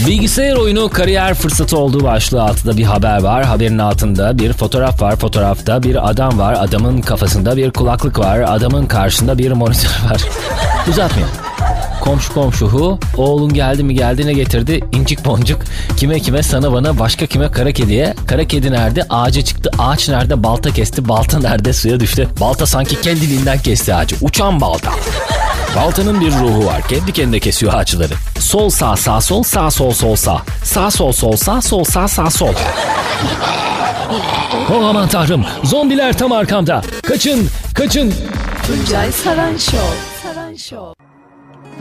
Bilgisayar oyunu kariyer fırsatı olduğu başlığı altında bir haber var. Haberin altında bir fotoğraf var. Fotoğrafta bir adam var. Adamın kafasında bir kulaklık var. Adamın karşısında bir monitör var. Uzatmayalım. Komşu hu, oğlun geldi mi geldi ne getirdi, incik boncuk, kime sana bana başka kime kara kediye, kara kedi nerede, ağaca çıktı, ağaç nerede, balta kesti, balta nerede, suya düştü, balta sanki kendiliğinden kesti ağacı, uçan balta. Baltanın bir ruhu var, kendi kendine kesiyor ağaçları. Sol sağ sağ sol, sağ sol sol sağ, sağ sol sol sağ, sol sağ sağ sol. Oh aman tanrım, zombiler tam arkamda, kaçın. Tuncay Saran Show.